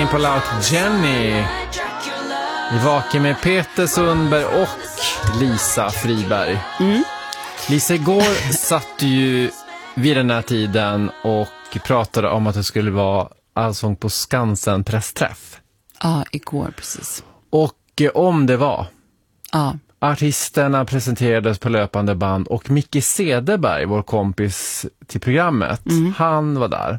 in på Loud Jenny. Vi vakar med Peter Sundberg och Lisa Friberg. Lisa, igår satt du ju vid den här tiden och pratade om att det skulle vara Allsång på Skansen pressträff. Ja, igår precis. Och om det var. Ja. Artisterna presenterades på löpande band och Micke Cederberg, vår kompis till programmet, han var där.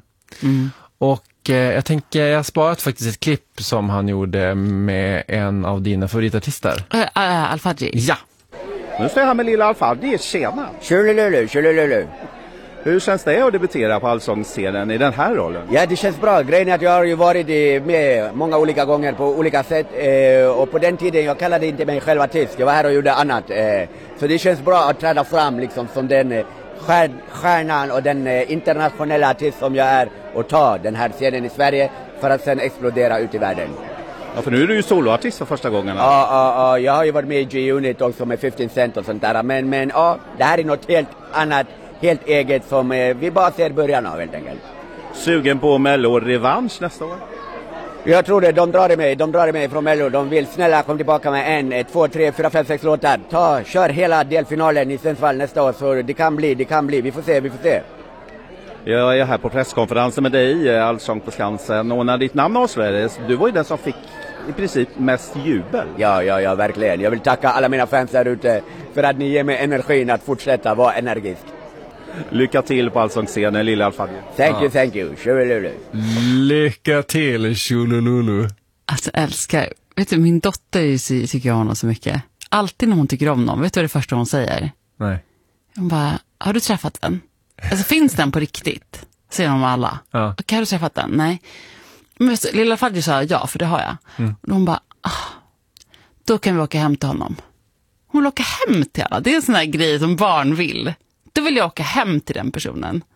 Och jag tänker, jag har sparat faktiskt ett klipp som han gjorde med en av dina favoritartister. Al-Fadji. Ja. Nu står jag här med lilla Al-Fadji. Tjena! Tjolololo. Hur känns det att debutera på allsångsscenen i den här rollen? Ja, det känns bra. Grejen är att jag har ju varit med många olika gånger på olika sätt. Och på den tiden, jag kallade inte mig själv artist. Jag var här och gjorde annat. Så det känns bra att träda fram liksom som den stjärnan och den internationella artist som jag är. Och ta den här scenen i Sverige för att sen explodera ut i världen. Ja, för nu är du ju soloartist för första gången. Ja, jag har ju varit med i G-Unit också med 15 Cent och sånt där. Men ja, det här är något helt annat. Helt eget som vi bara ser början av helt enkelt. Sugen på Mello-revansch nästa år? Jag tror det, de drar mig från Mello. De vill snälla komma tillbaka med 1, 2, 3, 4, 5, 6 låtar. Kör hela delfinalen i Sundsvall nästa år, så det kan bli. Vi får se. Jag är här på presskonferensen med dig, Allsång på Skansen. Och när ditt namn avslöjades, du var ju den som fick i princip mest jubel. Ja, verkligen. Jag vill tacka alla mina fans där ute för att ni ger mig energin att fortsätta vara energisk. Lycka till på allsångsscenen, lilla Al-Fadji. Thank you. Tjolololo. Lycka till, tjolololo. Alltså älskar, vet du, min dotter tycker jag honom så mycket. Alltid när hon tycker om någon, vet du vad det första hon säger? Nej. Hon bara, har du träffat den? Alltså finns den på riktigt? Säger de alla. Ja. Och har du träffat den? Nej. Men lilla Fadji sa ja, för det har jag. Och hon bara, då kan vi åka hem till honom. Hon vill åka hem till alla. Det är en sån här grej som barn vill. Då vill jag åka hem till den personen.